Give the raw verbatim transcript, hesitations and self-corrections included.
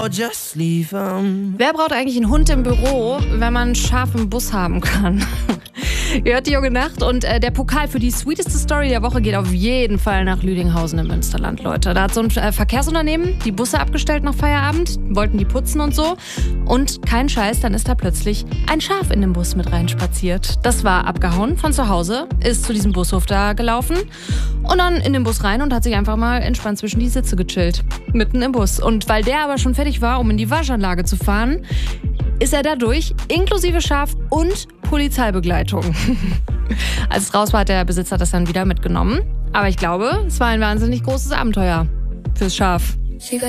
Just leave 'em. Wer braucht eigentlich einen Hund im Büro, wenn man einen Schaf im Bus haben kann? Ihr hört die junge Nacht und äh, der Pokal für die sweeteste Story der Woche geht auf jeden Fall nach Lüdinghausen im Münsterland, Leute. Da hat so ein äh, Verkehrsunternehmen die Busse abgestellt nach Feierabend, wollten die putzen und so. Und kein Scheiß, dann ist da plötzlich ein Schaf in den Bus mit reinspaziert. Das war abgehauen von zu Hause, ist zu diesem Bushof da gelaufen und dann in den Bus rein und hat sich einfach mal entspannt zwischen die Sitze gechillt. Mitten im Bus. Und weil der aber schon fertig war, um in die Waschanlage zu fahren, ist er dadurch, inklusive Schaf und Polizeibegleitung. Als es raus war, hat der Besitzer das dann wieder mitgenommen. Aber ich glaube, es war ein wahnsinnig großes Abenteuer fürs Schaf.